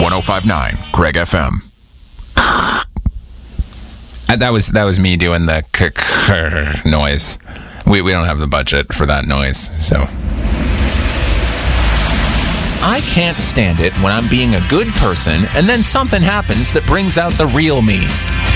1059 Greg FM. That was me doing the noise. We don't have the budget for that noise, so. I can't stand it when I'm being a good person and then something happens that brings out the real me.